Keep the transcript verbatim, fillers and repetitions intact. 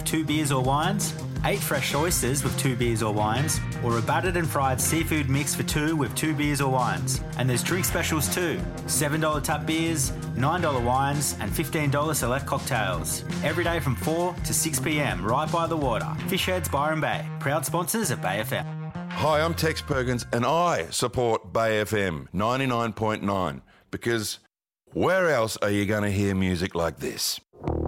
two beers or wines, eight fresh oysters with two beers or wines, or a battered and fried seafood mix for two with two beers or wines. And there's drink specials too. seven dollars tap beers, nine dollars wines and fifteen dollars select cocktails. Every day from four to six p m right by the water. Fishheads Byron Bay, proud sponsors of Bay F M. Hi, I'm Tex Perkins and I support Bay F M ninety-nine point nine because where else are you going to hear music like this?